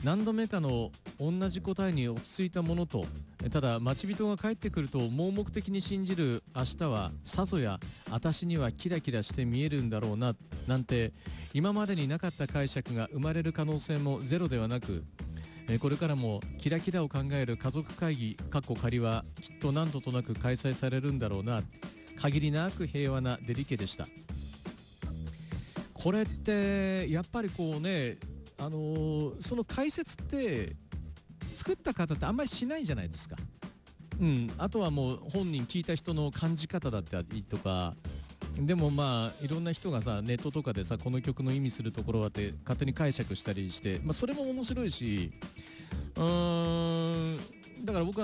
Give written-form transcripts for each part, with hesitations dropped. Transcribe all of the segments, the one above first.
何度目かの同じ答えに落ち着いたものと、ただ待ち人が帰ってくると盲目的に信じる明日はさぞや私にはキラキラして見えるんだろうななんて、今までになかった解釈が生まれる可能性もゼロではなく、これからもキラキラを考える家族会議仮はきっと何度となく開催されるんだろうな。限りなく平和なデリケでした。これってやっぱりこうね、その解説って作った方ってあんまりしないじゃないですか。あとはもう本人聞いた人の感じ方だったりとか。でもまあいろんな人がさ、ネットとかでさ、この曲の意味するところはって勝手に解釈したりして、それも面白いし、だから僕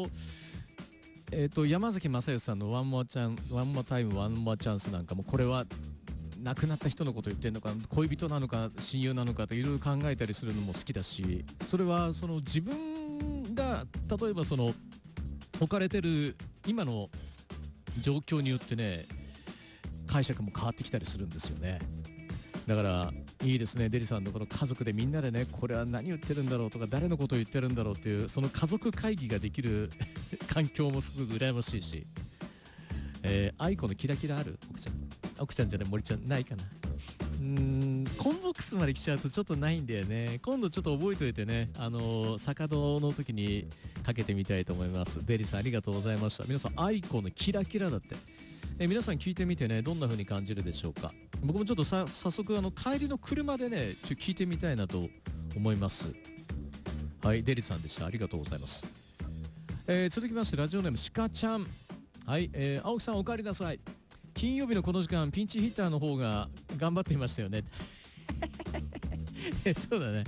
山崎正義さんのワンモアタイムワンモアチャンスなんかも、これは亡くなった人のこと言ってるのか、恋人なのか親友なのかといろいろ考えたりするのも好きだし、それはその自分が例えばその置かれてる今の状況によってね、解釈も変わってきたりするんですよね。だからいいですね、デリさんのこの家族でみんなでね、これは何言ってるんだろうとか、誰のことを言ってるんだろうっていう、その家族会議ができる環境もすごく羨ましいし、愛子のキラキラある奥ちゃんじゃない、森ちゃんないかな。コンボックスまで来ちゃうとちょっとないんだよね。今度ちょっと覚えておいてね、坂戸の時にかけてみたいと思います。デリさんありがとうございました。皆さん愛子のキラキラだって、皆さん聞いてみてね、どんな風に感じるでしょうか。僕もちょっと早速帰りの車でね聞いてみたいなと思います。はい、デリさんでした。ありがとうございます。続きましてラジオネームしかちゃん。はい、青木さんお帰りなさい。金曜日のこの時間ピンチヒッターの方が頑張っていましたよね。そうだね、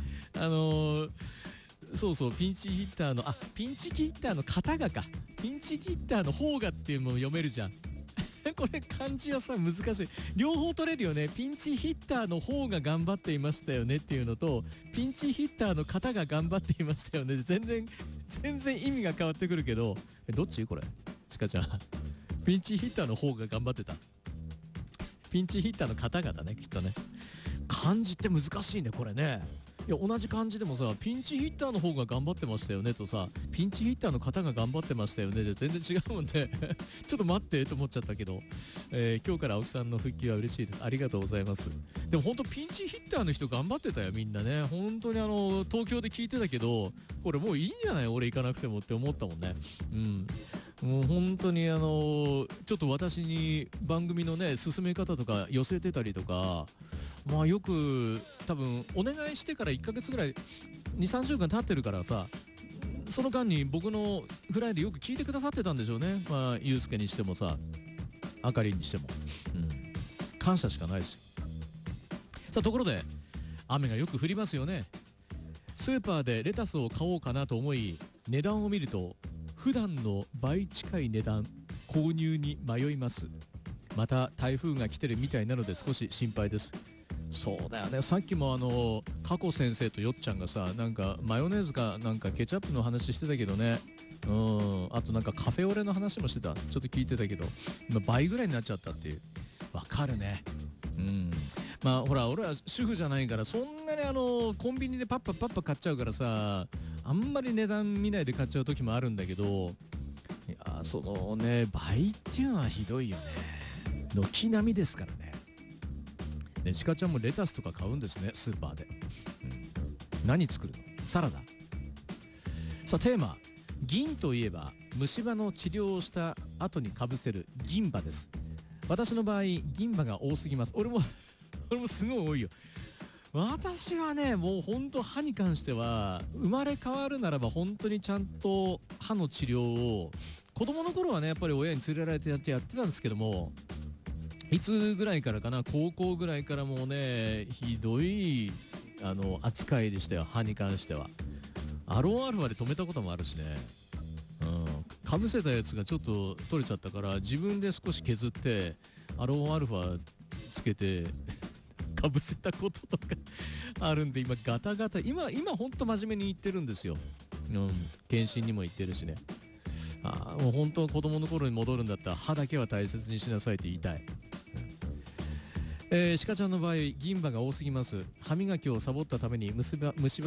そうそう、ピンチヒッターのピンチヒッターの方がか、ピンチヒッターの方がっていうのも読めるじゃん。これ漢字はさ難しい。両方取れるよね。ピンチヒッターの方が頑張っていましたよねっていうのと、ピンチヒッターの方が頑張っていましたよね、全然意味が変わってくるけど、どっちこれちかちゃん。ピンチヒッターの方が頑張ってた。ピンチヒッターの方々ね、きっとね。漢字って難しいねこれね。いや同じ漢字でもさ、ピンチヒッターの方が頑張ってましたよねとさ、ピンチヒッターの方が頑張ってましたよねで全然違うもんね。ちょっと待ってと思っちゃったけど、今日から青木さんの復帰は嬉しいです。ありがとうございます。でも本当ピンチヒッターの人頑張ってたよみんなね。本当に東京で聞いてたけど、これもういいんじゃない俺行かなくてもって思ったもんね。もう本当にちょっと私に番組のね進め方とか寄せてたりとか、よく多分お願いしてから1ヶ月ぐらい 2,3 週間経ってるからさ、その間に僕のフライでよく聞いてくださってたんでしょうね。ゆうすけにしてもさ、あかりにしても、感謝しかないですよ。さあところで雨がよく降りますよね。スーパーでレタスを買おうかなと思い値段を見ると普段の倍近い値段、購入に迷います。また台風が来てるみたいなので少し心配です。そうだよね、さっきも加古先生とよっちゃんがさ、なんかマヨネーズかなんかケチャップの話してたけどね。あとなんかカフェオレの話もしてた。ちょっと聞いてたけど、倍ぐらいになっちゃったっていう。わかるね。ほら俺は主婦じゃないからそんなにコンビニでパッパ買っちゃうからさ、あんまり値段見ないで買っちゃう時もあるんだけど、いやそのね倍っていうのはひどいよね。軒並みですからね。ちかちゃんもレタスとか買うんですねスーパーで。何作るの？サラダ。さあテーマ、銀といえば虫歯の治療をした後にかぶせる銀歯です。私の場合銀歯が多すぎます。俺もすごい多いよ。私はねもうほんと歯に関しては生まれ変わるならば本当にちゃんと歯の治療を子供の頃はねやっぱり親に連れられてやってたんですけども、いつぐらいからかな、高校ぐらいからもうねひどい扱いでしたよ、歯に関しては。アロンアルファで止めたこともあるしね。かぶせたやつがちょっと取れちゃったから自分で少し削ってアロンアルファつけてかぶせたこととかあるんで、今ガタガタ、今ほんと真面目に言ってるんですよ。検診にも行ってるしね。もう本当子供の頃に戻るんだったら歯だけは大切にしなさいって言いたい。しかちゃんの場合銀歯が多すぎます。歯磨きをサボったために虫歯